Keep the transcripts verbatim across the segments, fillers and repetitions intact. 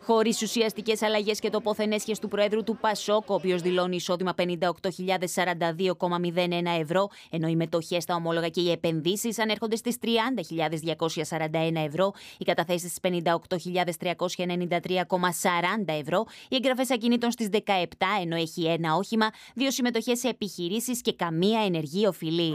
Χωρίς ουσιαστικές αλλαγές και τοποθενέσχες του Προέδρου του Πασόκ, ο οποίος δηλώνει εισόδημα πενήντα οκτώ χιλιάδες σαράντα δύο κόμμα μηδέν ένα ευρώ, ενώ οι μετοχές, τα ομόλογα και οι επενδύσεις ανέρχονται στις τριάντα χιλιάδες διακόσια σαράντα ένα ευρώ, οι καταθέσεις στις πενήντα οκτώ χιλιάδες τριακόσια ενενήντα τρία κόμμα σαράντα ευρώ, οι εγγραφές ακινήτων στις δεκαεπτά, ενώ έχει ένα όχημα, δύο συμμετοχές σε επιχειρήσεις και καμία ενεργή οφειλή.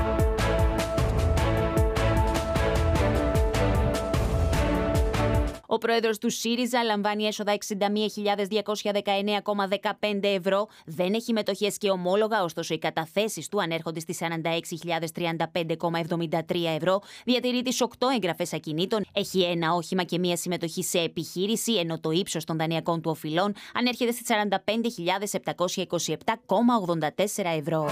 Ο πρόεδρος του ΣΥΡΙΖΑ λαμβάνει έσοδα εξήντα μία χιλιάδες διακόσια δεκαεννέα κόμμα δεκαπέντε ευρώ, δεν έχει μετοχές και ομόλογα, ωστόσο οι καταθέσεις του ανέρχονται στις σαράντα έξι χιλιάδες τριάντα πέντε κόμμα εβδομήντα τρία ευρώ, διατηρεί τις οκτώ εγγραφές ακινήτων, έχει ένα όχημα και μία συμμετοχή σε επιχείρηση, ενώ το ύψος των δανειακών του οφειλών ανέρχεται στις σαράντα πέντε χιλιάδες επτακόσια είκοσι επτά κόμμα ογδόντα τέσσερα ευρώ.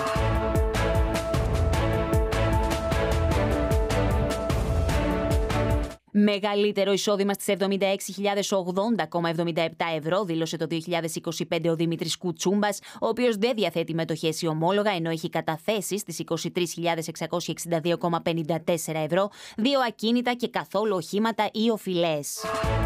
Μεγαλύτερο εισόδημα στις εβδομήντα έξι χιλιάδες ογδόντα κόμμα εβδομήντα επτά ευρώ δήλωσε το δύο χιλιάδες είκοσι πέντε ο Δημήτρης Κουτσούμπας, ο οποίος δεν διαθέτει μετοχές ή ομόλογα, ενώ έχει καταθέσεις στις είκοσι τρεις χιλιάδες εξακόσια εξήντα δύο κόμμα πενήντα τέσσερα ευρώ, δύο ακίνητα και καθόλου οχήματα ή οφειλές.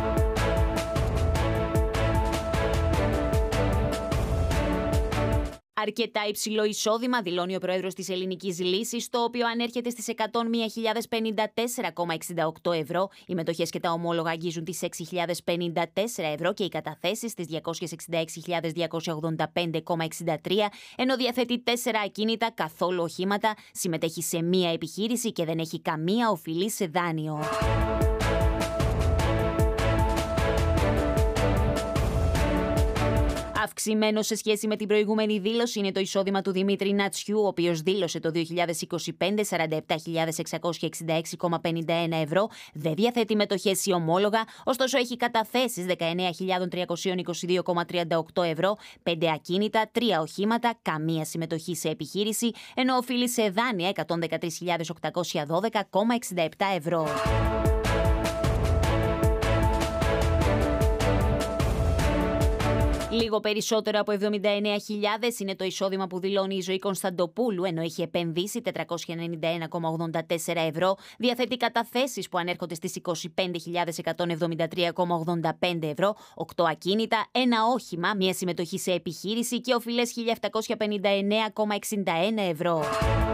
Αρκετά υψηλό εισόδημα δηλώνει ο πρόεδρος της Ελληνικής Λύσης, το οποίο ανέρχεται στις εκατόν μία χιλιάδες πενήντα τέσσερα κόμμα εξήντα οκτώ ευρώ. Οι μετοχές και τα ομόλογα αγγίζουν τις έξι χιλιάδες πενήντα τέσσερα ευρώ και οι καταθέσεις στις διακόσιες εξήντα έξι χιλιάδες διακόσια ογδόντα πέντε κόμμα εξήντα τρία, ενώ διαθέτει τέσσερα ακίνητα, καθόλου οχήματα, συμμετέχει σε μία επιχείρηση και δεν έχει καμία οφειλή σε δάνειο. Αυξημένο σε σχέση με την προηγούμενη δήλωση είναι το εισόδημα του Δημήτρη Νατσιού, ο οποίος δήλωσε το δύο χιλιάδες είκοσι πέντε σαράντα επτά χιλιάδες εξακόσια εξήντα έξι κόμμα πενήντα ένα ευρώ, δεν διαθέτει μετοχές ή ομόλογα, ωστόσο έχει καταθέσεις δεκαεννέα χιλιάδες τριακόσια είκοσι δύο κόμμα τριάντα οκτώ ευρώ, πέντε ακίνητα, τρία οχήματα, καμία συμμετοχή σε επιχείρηση, ενώ οφείλει σε δάνεια εκατόν δεκατρείς χιλιάδες οκτακόσια δώδεκα κόμμα εξήντα επτά ευρώ. Λίγο περισσότερο από εβδομήντα εννέα χιλιάδες είναι το εισόδημα που δηλώνει η Ζωή Κωνσταντοπούλου, ενώ έχει επενδύσει τετρακόσια ενενήντα ένα κόμμα ογδόντα τέσσερα ευρώ, διαθέτει καταθέσεις που ανέρχονται στις είκοσι πέντε χιλιάδες εκατόν εβδομήντα τρία κόμμα ογδόντα πέντε ευρώ, οκτώ ακίνητα, ένα όχημα, μία συμμετοχή σε επιχείρηση και οφειλές χίλια επτακόσια πενήντα εννέα κόμμα εξήντα ένα ευρώ.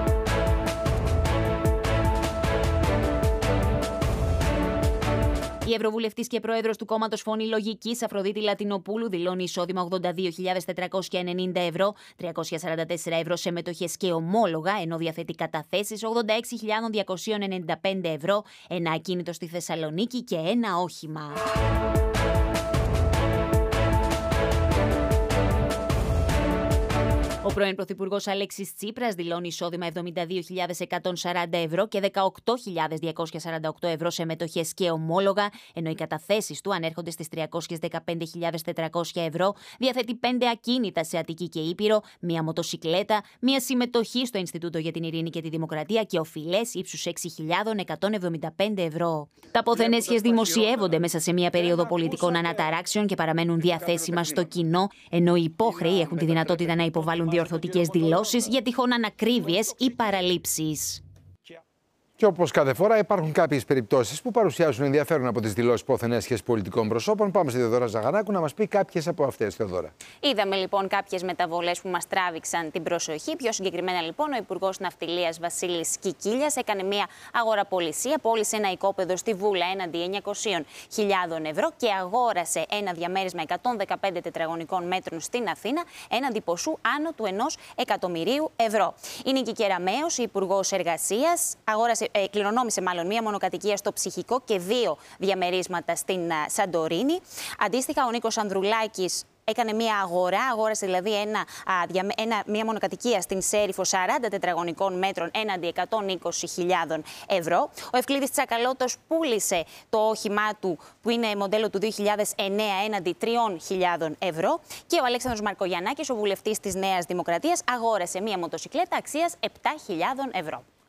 Η Ευρωβουλευτής και πρόεδρος του κόμματος Φωνή Λογικής, Αφροδίτη Λατινοπούλου, δηλώνει εισόδημα ογδόντα δύο χιλιάδες τετρακόσια ενενήντα ευρώ, τριακόσια σαράντα τέσσερα ευρώ σε μετοχές και ομόλογα, ενώ διαθέτει καταθέσεις ογδόντα έξι χιλιάδες διακόσια ενενήντα πέντε ευρώ, ένα ακίνητο στη Θεσσαλονίκη και ένα όχημα. Ο πρώην Πρωθυπουργός Αλέξης Τσίπρας δηλώνει εισόδημα εβδομήντα δύο χιλιάδες εκατόν σαράντα ευρώ και δεκαοκτώ χιλιάδες διακόσια σαράντα οκτώ ευρώ σε μετοχές και ομόλογα, ενώ οι καταθέσεις του ανέρχονται στις τριακόσιες δεκαπέντε χιλιάδες τετρακόσια ευρώ, διαθέτει πέντε ακίνητα σε Αττική και Ήπειρο, μία μοτοσικλέτα, μία συμμετοχή στο Ινστιτούτο για την Ειρήνη και τη Δημοκρατία και οφειλές ύψους έξι χιλιάδες εκατόν εβδομήντα πέντε ευρώ. Τα ποθενέσχες δημοσιεύονται μέσα σε μία περίοδο πολιτικών αναταράξεων και παραμένουν διαθέσιμα στο κοινό, ενώ οι υπόχρεοι έχουν τη δυνατότητα να υποβάλουν διορθωτικές δηλώσεις για τυχόν ανακρίβειες ή παραλήψεις. Και όπως κάθε φορά υπάρχουν κάποιες περιπτώσεις που παρουσιάζουν ενδιαφέρον από τις δηλώσεις ποθενέσχες πολιτικών προσώπων. Πάμε στη Θεοδώρα Ζαγανάκου να μας πει κάποιες από αυτές, Θεοδώρα. Είδαμε λοιπόν κάποιες μεταβολές που μας τράβηξαν την προσοχή. Πιο συγκεκριμένα λοιπόν ο Υπουργός Ναυτιλίας Βασίλης Κικίλιας έκανε μια αγοραπολισία, πώλησε ένα οικόπεδο στη Βούλα έναντι εννιακόσιες χιλιάδες ευρώ και αγόρασε ένα διαμέρισμα εκατόν δεκαπέντε τετραγωνικών μέτρων στην Αθήνα έναντι ποσού άνω του ενός εκατομμυρίου ευρώ. Η Νίκη Κεραμέως, Υπουργός Εργασίας, αγόρασε Ε, κληρονόμησε μάλλον μία μονοκατοικία στο Ψυχικό και δύο διαμερίσματα στην α, Σαντορίνη. Αντίστοιχα, ο Νίκος Ανδρουλάκης έκανε μία αγορά, αγόρασε δηλαδή ένα, α, δια, ένα, μία μονοκατοικία στην Σέριφο σαράντα τετραγωνικών μέτρων έναντι εκατόν είκοσι χιλιάδες ευρώ. Ο Ευκλήδης Τσακαλώτος πούλησε το όχημά του που είναι μοντέλο του δύο χιλιάδες εννέα έναντι τριών χιλιάδων ευρώ. Και ο Αλέξανδρος Μαρκογιαννάκης, ο βουλευτής της Νέας Δημοκρατίας, αγόρασε μία μοτοσικλέτα αξίας επτά χιλιάδες ευρώ.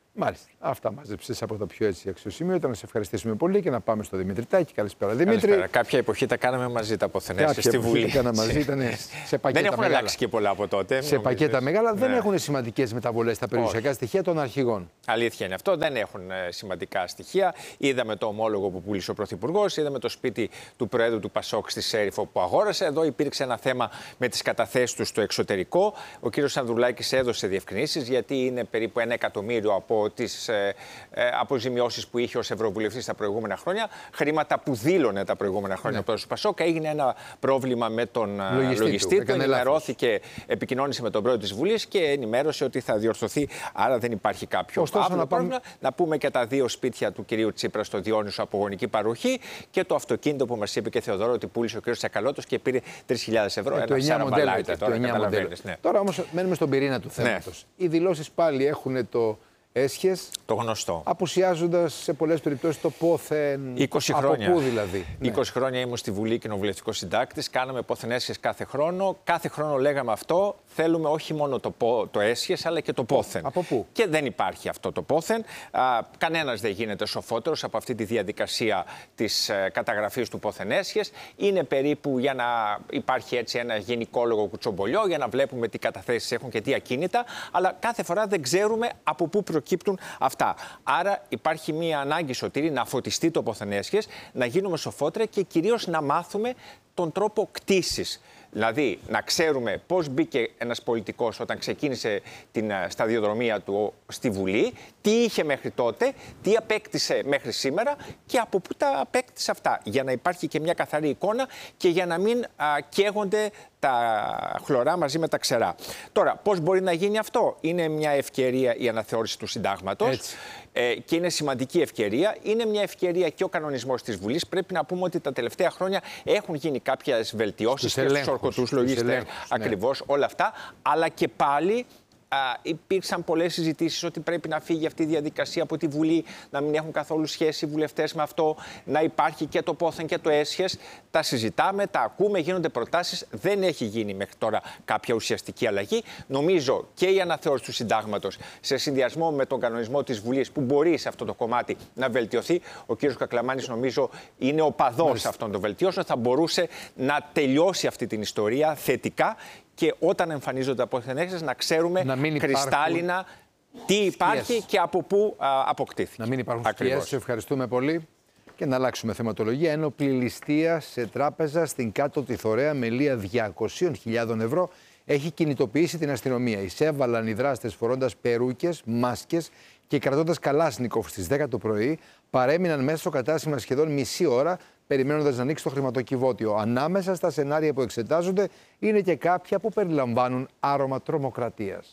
Μάλιστα. Αυτά μάζεψες από τα πιο έτσι αξιοσημείωτα. Να σε ευχαριστήσουμε πολύ και να πάμε στο Δημητριτάκη. Καλησπέρα, Δημήτρη. Καλησπέρα. Κάποια εποχή τα κάναμε μαζί τα αποθενέσια στη Βουλή. Τα κάναμε μαζί, ήταν σε πακέτα. Δεν έχουν μεγάλα. αλλάξει και πολλά από τότε. Σε πακέτα μεγάλα, ναι. Δεν έχουν σημαντικές μεταβολές στα περιουσιακά Όχι. στοιχεία των αρχηγών. Αλήθεια είναι αυτό. Δεν έχουν σημαντικά στοιχεία. Είδαμε το ομόλογο που πούλησε ο Πρωθυπουργός, είδαμε το σπίτι του Προέδρου του Πασόκ στη Σέριφο που αγόρασε. Εδώ υπήρξε ένα θέμα με τις καταθέσεις του στο εξωτερικό. Ο κύριος Ανδρουλάκης έδωσε διευκρινήσεις γιατί είναι περίπου ένα εκατομμύριο από τις ε, ε, αποζημιώσεις που είχε ως Ευρωβουλευτής τα προηγούμενα χρόνια. Χρήματα που δήλωνε τα προηγούμενα χρόνια ναι. από το Πασόκ. Έγινε ένα πρόβλημα με τον λογιστή, λογιστή του. Ενημερώθηκε, επικοινώνησε με τον Πρόεδρο της Βουλής και ενημέρωσε ότι θα διορθωθεί. Άρα δεν υπάρχει κάποιο Ωστόσο, να, πρόβλημα. Πάμε... Να πούμε και τα δύο σπίτια του κυρίου Τσίπρα στο Διόνυσο από γονική παροχή και το αυτοκίνητο που μας είπε και Θεοδόρο ότι πούλησε ο κύριος Τσακαλώτος και πήρε τρεις χιλιάδες ευρώ. Ε, ένα σαραμπαλάιτε τώρα, καταλαβαίνεις. Ναι. Τώρα όμως μένουμε στον πυρήνα του θέματος. Ναι. Οι δηλώσεις πάλι έχουν το έσχες. Το γνωστό. Απουσιάζοντας σε πολλές περιπτώσεις το πόθεν. είκοσι από χρόνια. πού δηλαδή. είκοσι ναι. χρόνια ήμουν στη Βουλή κοινοβουλευτικός συντάκτης. Κάναμε πόθεν έσχες κάθε χρόνο. Κάθε χρόνο λέγαμε αυτό. Θέλουμε όχι μόνο το, το έσχες, αλλά και το πόθεν. Από πού? Και δεν υπάρχει αυτό το πόθεν. Α, κανένας δεν γίνεται σοφότερος από αυτή τη διαδικασία της ε, καταγραφής του πόθεν έσχες. Είναι περίπου για να υπάρχει έτσι ένα γενικόλογο κουτσομπολιό, για να βλέπουμε τι καταθέσεις έχουν και τι ακίνητα. Αλλά κάθε φορά δεν ξέρουμε από πού προκύπτουν αυτά. Άρα υπάρχει μία ανάγκη, Σωτήρη, να φωτιστεί το πόθεν έσχες, να γίνουμε σοφότεροι και κυρίως να μάθουμε τον τρόπο κτήσης. Δηλαδή, να ξέρουμε πώς μπήκε ένας πολιτικός όταν ξεκίνησε την σταδιοδρομία του στη Βουλή, τι είχε μέχρι τότε, τι απέκτησε μέχρι σήμερα και από πού τα απέκτησε αυτά. Για να υπάρχει και μια καθαρή εικόνα και για να μην α, καίγονται τα χλωρά μαζί με τα ξερά. Τώρα, πώς μπορεί να γίνει αυτό? Είναι μια ευκαιρία η αναθεώρηση του συντάγματος ε, και είναι σημαντική ευκαιρία. Είναι μια ευκαιρία και ο κανονισμός της Βουλής. Πρέπει να πούμε ότι τα τελευταία χρόνια έχουν γίνει κάποιες βελτιώσεις και στους ορκωτούς λογιστές, ακριβώς ναι. όλα αυτά, αλλά και πάλι Α, υπήρξαν πολλές συζητήσεις ότι πρέπει να φύγει αυτή η διαδικασία από τη Βουλή, να μην έχουν καθόλου σχέση οι βουλευτές με αυτό, να υπάρχει και το πόθεν και το έσχες. Τα συζητάμε, τα ακούμε, γίνονται προτάσεις. Δεν έχει γίνει μέχρι τώρα κάποια ουσιαστική αλλαγή. Νομίζω και η αναθεώρηση του συντάγματος σε συνδυασμό με τον κανονισμό της Βουλής που μπορεί σε αυτό το κομμάτι να βελτιωθεί. Ο κ. Κακλαμάνης νομίζω είναι οπαδός αυτών των βελτιώσεων. Θα μπορούσε να τελειώσει αυτή την ιστορία θετικά. Και όταν εμφανίζονται από έσχες να ξέρουμε να κρυστάλλινα τι υπάρχει σκιές. Και από πού α, αποκτήθηκε. Να μην υπάρχουν σκιές. Σε ευχαριστούμε πολύ. Και να αλλάξουμε θεματολογία. Ένοπλη ληστεία σε τράπεζα στην Κάτω Τιθωρέα με λία διακόσιες χιλιάδες ευρώ έχει κινητοποιήσει την αστυνομία. Εισέβαλαν οι δράστες φορώντας περούκες, μάσκες και κρατώντας καλάσνικοφ στις δέκα το πρωί. Παρέμειναν μέσα στο κατάστημα σχεδόν μισή ώρα, περιμένοντας να ανοίξει το χρηματοκιβώτιο. Ανάμεσα στα σενάρια που εξετάζονται είναι και κάποια που περιλαμβάνουν άρωμα τρομοκρατίας.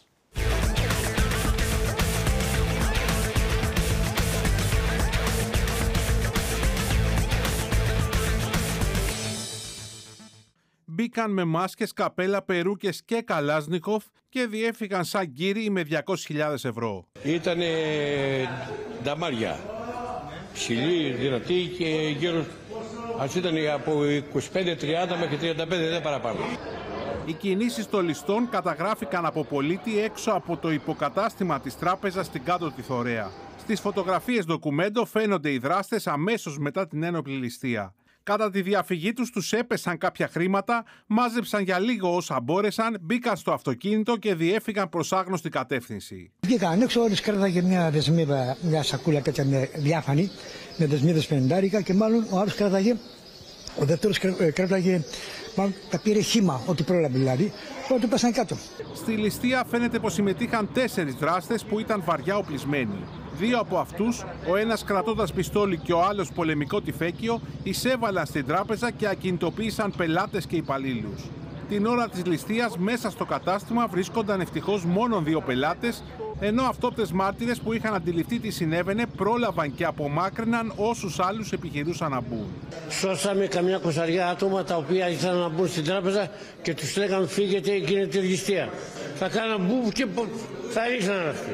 Μπήκαν με μάσκες, καπέλα, περούκες και καλάσνικοφ και διέφυγαν σαν κύριοι με διακόσιες χιλιάδες ευρώ. Ήτανε νταμάρια, ψηλή, δυνατή και γύρω, ας ήταν από είκοσι πέντε τριάντα μέχρι τριάντα πέντε, δεν παραπάνω. Οι κινήσεις των ληστών καταγράφηκαν από πολίτη έξω από το υποκατάστημα της τράπεζας στην Κάτω Τιθωρέα. Στις φωτογραφίες ντοκουμέντο φαίνονται οι δράστες αμέσως μετά την ένοπλη ληστεία. Κατά τη διαφυγή τους τους έπεσαν κάποια χρήματα, μάζεψαν για λίγο όσα μπόρεσαν, μπήκαν στο αυτοκίνητο και διέφυγαν προς άγνωστη κατεύθυνση. Βγήκαν έξω, όλες κράταγε μια δεσμίδα, μια σακούλα τέτοια με διάφανη, με δεσμίδες πενηντάρικα και μάλλον ο άλλος κράταγε, ο δεύτερος κράταγε, μάλλον τα πήρε χύμα, ό,τι πρόλαβε δηλαδή, τότε πέσαν κάτω. Στη ληστεία φαίνεται πως συμμετείχαν τέσσερις δράστες που ήταν βαριά οπλισμένοι. Δύο από αυτούς, ο ένας κρατώντας πιστόλι και ο άλλος πολεμικό τυφέκιο, εισέβαλαν στην τράπεζα και ακινητοποίησαν πελάτες και υπαλλήλους. Την ώρα της ληστείας μέσα στο κατάστημα βρίσκονταν ευτυχώς μόνο δύο πελάτες, ενώ αυτόπτες μάρτυρες που είχαν αντιληφθεί τι συνέβαινε πρόλαβαν και απομάκρυναν όσους άλλους επιχειρούσαν να μπουν. Σώσαμε καμιά κοσαριά άτομα τα οποία ήθελαν να μπουν στην τράπεζα και τους λέγαν φύγετε, γίνεται ληστεία. Θα κάναν μπου και θα ρίχναν αυτοί.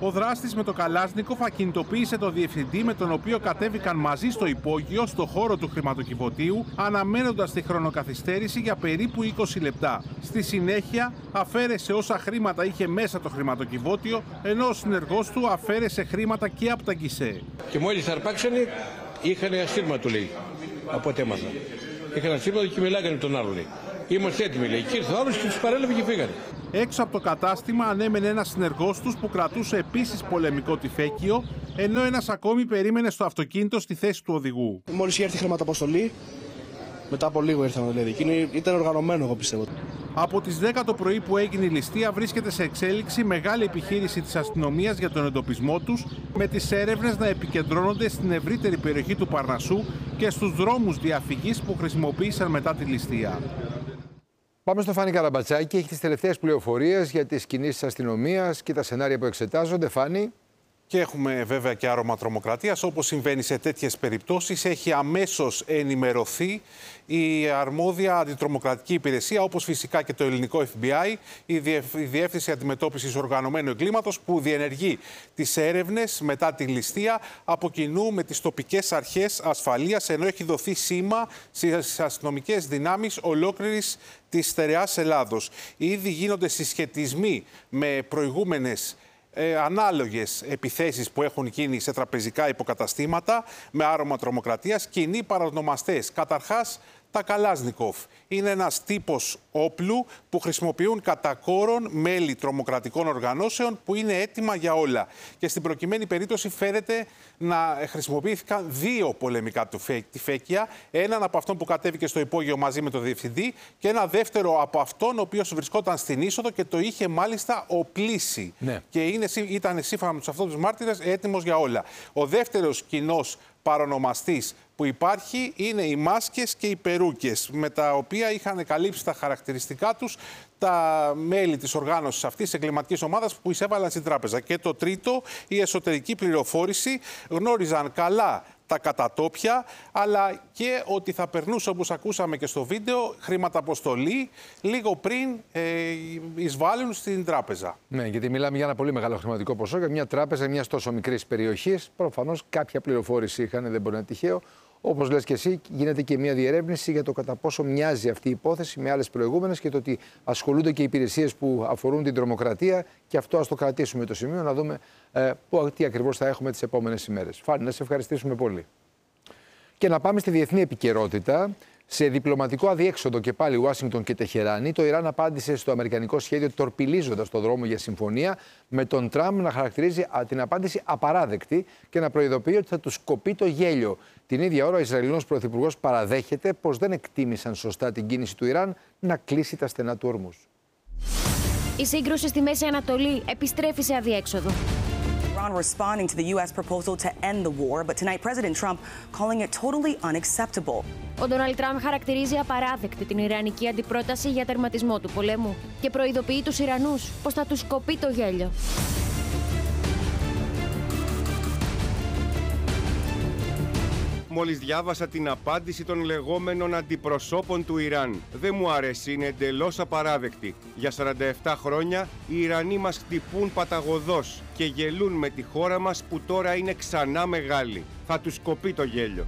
Ο δράστης με το Καλάσνικοφ ακινητοποίησε το διευθυντή, με τον οποίο κατέβηκαν μαζί στο υπόγειο, στο χώρο του χρηματοκιβωτίου, αναμένοντας τη χρονοκαθυστέρηση για περίπου είκοσι λεπτά. Στη συνέχεια αφαίρεσε όσα χρήματα είχε μέσα το χρηματοκιβώτιο, ενώ ο συνεργός του αφαίρεσε χρήματα και από τα γκισέ. Και μόλις αρπάξανε, είχαν ασύρματο, λέει, από ό,τι έμαθα. Είχαν ασύρματο και μιλάγανε τον άλλο, λέει. Είμαστε έτοιμοι, λέει. Και ήρθε ο άλλος και τους παρέλαβε και φύγανε. Έξω από το κατάστημα ανέμενε ένας συνεργός τους που κρατούσε επίσης πολεμικό τυφέκιο, ενώ ένας ακόμη περίμενε στο αυτοκίνητο στη θέση του οδηγού. Μόλις είχε έρθει η χρηματαποστολή, μετά από λίγο ήρθαμε, δηλαδή. Και ήταν οργανωμένο, εγώ πιστεύω. Από τις δέκα το πρωί που έγινε η ληστεία, βρίσκεται σε εξέλιξη μεγάλη επιχείρηση της αστυνομίας για τον εντοπισμό τους, με τις έρευνες να επικεντρώνονται στην ευρύτερη περιοχή του Παρνασσού και στους δρόμους διαφυγής που χρησιμοποίησαν μετά τη ληστεία. Πάμε στο Φάνη Καραμπατσάκη. Έχει τις τελευταίες πληροφορίες για τις κινήσεις της αστυνομίας και τα σενάρια που εξετάζονται. Φάνη. Και έχουμε βέβαια και άρωμα τρομοκρατίας. Όπως συμβαίνει σε τέτοιες περιπτώσεις, έχει αμέσως ενημερωθεί η αρμόδια αντιτρομοκρατική υπηρεσία, όπως φυσικά και το ελληνικό εφ μπι άι, η Διεύθυνση Αντιμετώπισης Οργανωμένου Εγκλήματος, που διενεργεί τις έρευνες μετά τη ληστεία από κοινού με τις τοπικές αρχές ασφαλείας, ενώ έχει δοθεί σήμα στις αστυνομικές δυνάμεις ολόκληρης της στερεάς Ελλάδος. Ήδη γίνονται συσχετισμοί με προηγούμενες Ε, ανάλογες επιθέσεις που έχουν γίνει σε τραπεζικά υποκαταστήματα με άρωμα τρομοκρατίας, κοινοί παρανομαστές. Καταρχάς, τα Καλάσνικοφ. Είναι ένας τύπος όπλου που χρησιμοποιούν κατά κόρον μέλη τρομοκρατικών οργανώσεων που είναι έτοιμα για όλα. Και στην προκειμένη περίπτωση φέρεται να χρησιμοποιήθηκαν δύο πολεμικά τυφέκια. Έναν από αυτόν που κατέβηκε στο υπόγειο μαζί με τον διευθυντή και ένα δεύτερο από αυτόν ο οποίος βρισκόταν στην είσοδο και το είχε μάλιστα οπλίσει. Ναι. Και είναι, ήταν σύμφωνα με τους αυτούς τους μάρτυρες έτοιμος για όλα. Ο δεύτερος κοινός παρονομαστής που υπάρχει είναι οι μάσκες και οι περούκες, με τα οποία είχαν καλύψει τα χαρακτηριστικά τους τα μέλη της οργάνωσης αυτής της εγκληματικής ομάδας που εισέβαλαν στην τράπεζα. Και το τρίτο, η εσωτερική πληροφόρηση. Γνώριζαν καλά τα κατατόπια, αλλά και ότι θα περνούσε, όπως ακούσαμε και στο βίντεο, χρηματαποστολή λίγο πριν ε, εισβάλλουν στην τράπεζα. Ναι, γιατί μιλάμε για ένα πολύ μεγάλο χρηματικό ποσό για μια τράπεζα μιας τόσο μικρής περιοχής. Προφανώς κάποια πληροφόρηση είχαν, δεν μπορεί να είναι τυχαίο. Όπως λες και εσύ, γίνεται και μια διερεύνηση για το κατά πόσο μοιάζει αυτή η υπόθεση με άλλες προηγούμενες και το ότι ασχολούνται και οι υπηρεσίες που αφορούν την τρομοκρατία. Και αυτό ας το κρατήσουμε το σημείο, να δούμε ε, που, τι ακριβώς θα έχουμε τις επόμενες ημέρες. Φάνη, να σε ευχαριστήσουμε πολύ. Και να πάμε στη διεθνή επικαιρότητα. Σε διπλωματικό αδιέξοδο και πάλι Ουάσιγκτον και Τεχεράνη, το Ιράν απάντησε στο αμερικανικό σχέδιο τορπιλίζοντας το δρόμο για συμφωνία, με τον Τραμπ να χαρακτηρίζει την απάντηση απαράδεκτη και να προειδοποιεί ότι θα του κοπεί το γέλιο. Την ίδια ώρα, ο Ισραηλινός Πρωθυπουργός παραδέχεται πως δεν εκτίμησαν σωστά την κίνηση του Ιράν να κλείσει τα στενά του Ορμούζ. Η σύγκρουση στη Μέση Ανατολή επιστρέφει σε αδιέξοδο. Iran responding to the U S proposal to end the war, but tonight President Trump calling it totally unacceptable. Ο Ντόναλντ Τραμπ χαρακτηρίζει απαράδεκτη την ιρανική αντιπρόταση για τερματισμό του πολέμου και προειδοποιεί τους Ιρανούς πως θα τους κοπεί το γέλιο. Μόλις διάβασα την απάντηση των λεγόμενων αντιπροσώπων του Ιράν. Δεν μου αρέσει, είναι εντελώς απαράδεκτη. Για σαράντα επτά χρόνια οι Ιρανοί μας χτυπούν παταγωδώς και γελούν με τη χώρα μας που τώρα είναι ξανά μεγάλη. Θα τους κοπεί το γέλιο.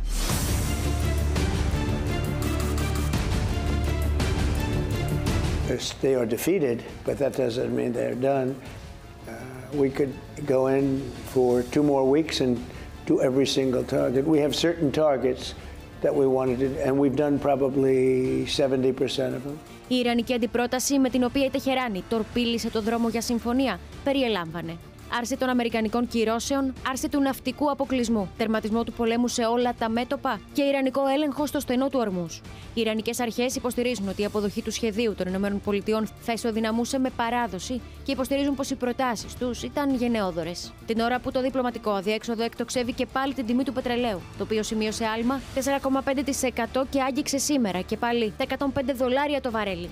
They are defeated, but that doesn't mean they're done. Uh, we could go in for two more weeks and to every single target. We have certain targets that we wanted to, and we've done probably seventy percent of them. Η ιρανική αντιπρόταση με την οποία η Τεχεράνη τορπίλησε το δρόμο για συμφωνία περιελάμβανε άρση των αμερικανικών κυρώσεων, άρση του ναυτικού αποκλεισμού, τερματισμό του πολέμου σε όλα τα μέτωπα και ιρανικό έλεγχο στο στενό του Ορμούζ. Οι ιρανικές αρχές υποστηρίζουν ότι η αποδοχή του σχεδίου των ΗΠΑ θα ισοδυναμούσε με παράδοση και υποστηρίζουν πως οι προτάσεις τους ήταν γενναιόδορες. Την ώρα που το διπλωματικό αδιέξοδο εκτοξεύει και πάλι την τιμή του πετρελαίου, το οποίο σημείωσε άλμα τέσσερα κόμμα πέντε τοις εκατό και άγγιξε σήμερα και πάλι τα εκατόν πέντε δολάρια το βαρέλι.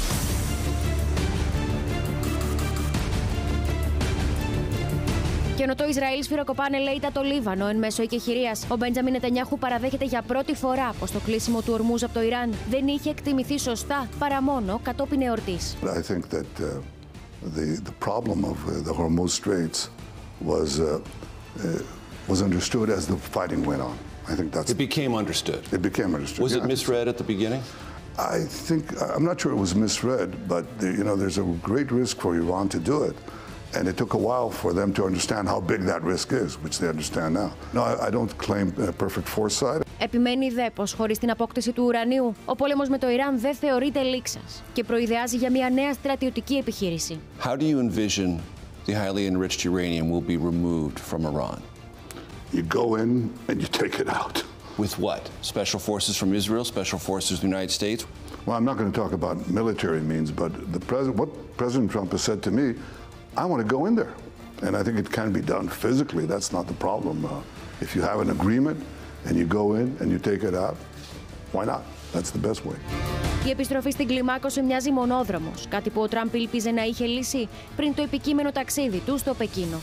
Και ενώ το Ισραήλ σφυροκοπάνε, λέει, τα το Λίβανο εν μέσω εκεχηρίας, ο Μπέντζαμιν Νετανιάχου παραδέχεται για πρώτη φορά πως το κλείσιμο του Ορμούζ από το Ιράν δεν είχε εκτιμηθεί σωστά παρά μόνο κατόπιν εορτής. I think that uh, the the problem of uh, the Hormuz Straits was uh, uh, was understood as the fighting went on. I think that's it became understood. It became understood. Was yeah, it misread at the beginning? I think I'm not sure it was misread, but the, you know, there's a great risk for Iran to do it, and it took a while for them to understand how big that risk is, which they understand now. No, I, I don't claim uh, perfect foresight. Επιμένει δε πως χωρίς την απόκτηση του ουρανίου, ο πόλεμος με το Ιράν δεν θεωρείται λήξας και προειδεάζει για μια νέα στρατιωτική επιχείρηση. How do you envision the highly enriched uranium will be removed from Iran? You go in and you take it out. With what? Special forces from Israel, special forces of the United States? Well, I'm not going to talk about military means, but the president, what President Trump has said to me, I want to go in there. And I think it can be done physically. That's not the problem. Uh, if you have an agreement and you go in and you take it out, why not? That's the best way. Η επιστροφή στην κλιμάκωση μοιάζει μονόδρομος, κάτι που ο Τραμπ ήλπιζε να είχε λύσει πριν το επικείμενο ταξίδι του στο Πεκίνο.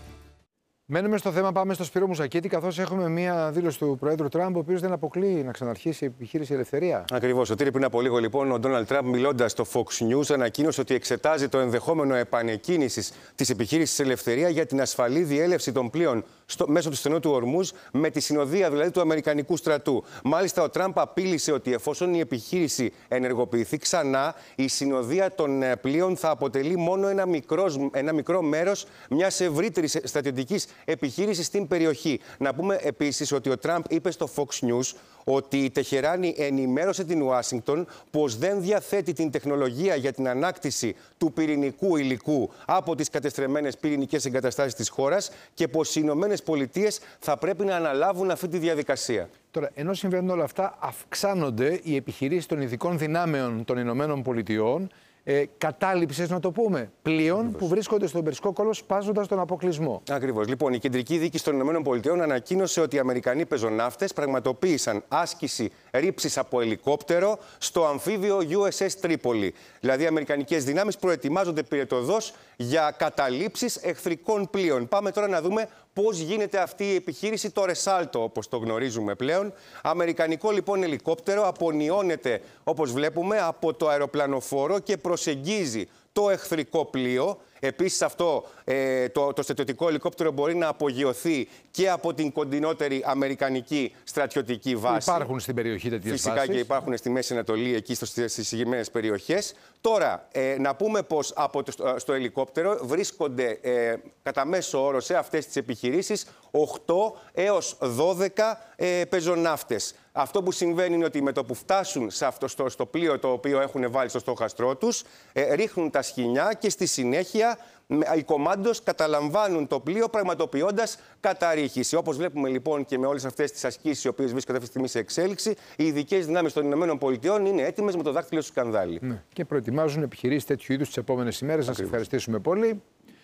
Μένουμε στο θέμα, πάμε στο Σπύρο Μουζακίτη, καθώς έχουμε μία δήλωση του Προέδρου Τραμπ, ο οποίος δεν αποκλείει να ξαναρχίσει η επιχείρηση Ελευθερία. Ακριβώς. Ο Τύρι, πριν από λίγο, λοιπόν, ο Ντόναλντ Τραμπ, μιλώντας στο Fox News, ανακοίνωσε ότι εξετάζει το ενδεχόμενο επανεκκίνησης της επιχείρησης Ελευθερία για την ασφαλή διέλευση των πλοίων στο, μέσω του στενού του Ορμούζ, με τη συνοδεία δηλαδή του Αμερικανικού στρατού. Μάλιστα, ο Τραμπ απείλησε ότι εφόσον η επιχείρηση ενεργοποιηθεί ξανά, η συνοδεία των πλοίων θα αποτελεί μόνο ένα μικρό, ένα μικρό μέρος μιας ευρύτερης στρατιωτικής επιχείρησης στην περιοχή. Να πούμε επίσης ότι ο Τραμπ είπε στο Fox News ότι η Τεχεράνη ενημέρωσε την Ουάσιγκτον πως δεν διαθέτει την τεχνολογία για την ανάκτηση του πυρηνικού υλικού από τις κατεστρεμμένες πυρηνικές εγκαταστάσεις της χώρας και πως οι Ηνωμένες Πολιτείες θα πρέπει να αναλάβουν αυτή τη διαδικασία. Τώρα, ενώ συμβαίνουν όλα αυτά, αυξάνονται οι επιχειρήσεις των ειδικών δυνάμεων των Ηνωμένων Πολιτειών, ε, κατάληψης, να το πούμε, πλοίων Ακριβώς. που βρίσκονται στον Περσικό κόλο, σπάζοντας τον αποκλεισμό. Ακριβώς. Λοιπόν, η Κεντρική Δίκη των Ηνωμένων Πολιτειών ανακοίνωσε ότι οι Αμερικανοί πεζοναύτες πραγματοποίησαν άσκηση ρήψης από ελικόπτερο στο αμφίβιο γιου ες ες Τρίπολη. Δηλαδή, οι αμερικανικές δυνάμεις προετοιμάζονται πυρετωδώς για καταλήψεις εχθρικών πλοίων. Πάμε τώρα να δούμε πώς γίνεται αυτή η επιχείρηση, το Ρεσάλτο, όπως το γνωρίζουμε πλέον. Αμερικανικό λοιπόν ελικόπτερο απονιώνεται, όπως βλέπουμε, από το αεροπλανοφόρο και προσεγγίζει το εχθρικό πλοίο. Επίσης αυτό ε, το, το στρατιωτικό ελικόπτερο μπορεί να απογειωθεί και από την κοντινότερη αμερικανική στρατιωτική βάση. Υπάρχουν στην περιοχή τέτοιες Φυσικά βάσεις. Και υπάρχουν στη Μέση Ανατολή, εκεί στις συγκεκριμένες περιοχές. Τώρα, ε, να πούμε πως από το, στο ελικόπτερο βρίσκονται ε, κατά μέσο όρο σε αυτές τις επιχειρήσεις οκτώ έως δώδεκα ε, πεζοναύτες. Αυτό που συμβαίνει είναι ότι με το που φτάσουν σε αυτό, στο, στο πλοίο το οποίο έχουν βάλει στο στόχαστρό τους, ε, ρίχνουν τα σκοινιά και στη συνέχεια οι κομάντος καταλαμβάνουν το πλοίο πραγματοποιώντας καταρρίχηση. Όπως βλέπουμε λοιπόν και με όλες αυτές τις ασκήσεις οι οποίες βρίσκονται αυτή τη στιγμή σε εξέλιξη, οι ειδικές δυνάμεις των Ηνωμένων Πολιτειών είναι έτοιμες με το δάχτυλο στο σκανδάλι. Ναι. Και προετοιμάζουν επιχειρήσεις τέτοιου είδους τις επόμενες ημέρες. Να σας ευχαριστήσουμε πολύ.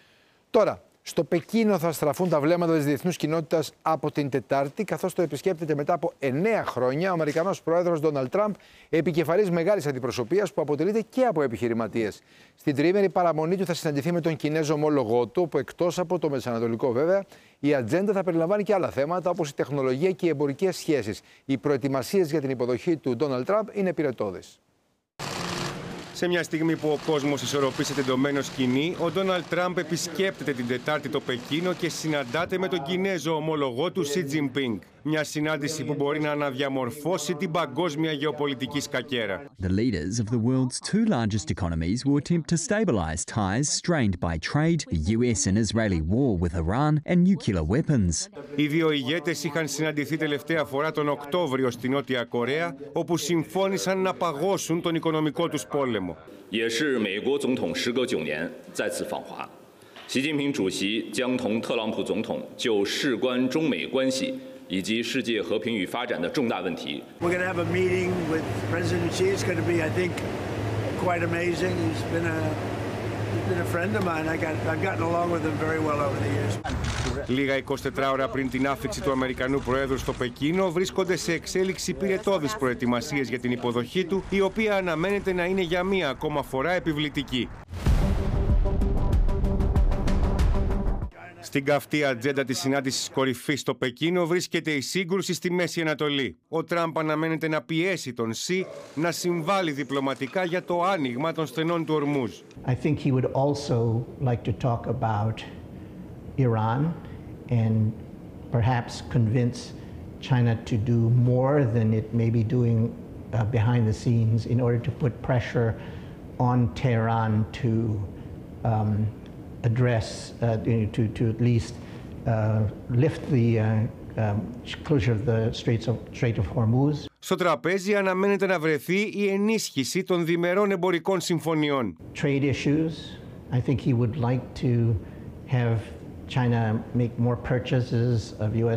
Τώρα, στο Πεκίνο θα στραφούν τα βλέμματα της διεθνούς κοινότητας από την Τετάρτη, καθώς το επισκέπτεται μετά από εννέα χρόνια ο Αμερικανός πρόεδρος Ντόναλντ Τραμπ, επικεφαλής μεγάλης αντιπροσωπείας που αποτελείται και από επιχειρηματίες. Στην τριήμερη παραμονή του θα συναντηθεί με τον Κινέζο ομόλογό του, που εκτός από το μεσανατολικό βέβαια, η ατζέντα θα περιλαμβάνει και άλλα θέματα όπως η τεχνολογία και οι εμπορικές σχέσεις. Οι προετοιμασίες για την υποδοχή του Ντόναλντ Τραμπ είναι πυρετώδεις. Σε μια στιγμή που ο κόσμος ισορροπεί σε τεντωμένο σκηνή, ο Ντόναλντ Τραμπ επισκέπτεται την Τετάρτη το Πεκίνο και συναντάται με τον Κινέζο ομόλογό του Σι Τζινπίνγκ. Μια συνάντηση που μπορεί να αναδιαμορφώσει την παγκόσμια γεωπολιτική σκακέρα. The leaders of the world's two largest economies will attempt to stabilize ties strained by trade, the γιου ες and Israeli war with Iran and nuclear weapons. Οι δύο ηγέτες είχαν συναντηθεί τελευταία φορά τον Οκτώβριο στη Νότια Κορέα, όπου συμφώνησαν να παγώσουν τον οικονομικό τους πόλεμο. 也是美国总统时隔九年再次访华，习近平主席将同特朗普总统就事关中美关系以及世界和平与发展的重大问题。 We're going to have a meeting with President Xi. It's going to be, I think, quite amazing. He's been a he's been a friend of mine. I got I've gotten along with him very well over the years. Λίγα εικοσιτέσσερις ώρα πριν την άφιξη του Αμερικανού Προέδρου στο Πεκίνο, βρίσκονται σε εξέλιξη πυρετώδεις προετοιμασίες για την υποδοχή του, η οποία αναμένεται να είναι για μία ακόμα φορά επιβλητική. Στην καυτή ατζέντα της συνάντησης κορυφής στο Πεκίνο βρίσκεται η σύγκρουση στη Μέση Ανατολή. Ο Τραμπ αναμένεται να πιέσει τον Σι να συμβάλλει διπλωματικά για το άνοιγμα των στενών του Ορμούζ. I think he would also like to talk about Iran and perhaps convince China to do more than it may be doing uh, behind the scenes in order to put pressure on Tehran to um, address, uh, to, to at least uh, lift the uh, um, closure of the Straits of, Strait of Hormuz. Στο τραπέζι αναμένεται να βρεθεί η ενίσχυση των διμερών εμπορικών συμφωνιών. Trade issues. I think he would like to have China make more purchases of U S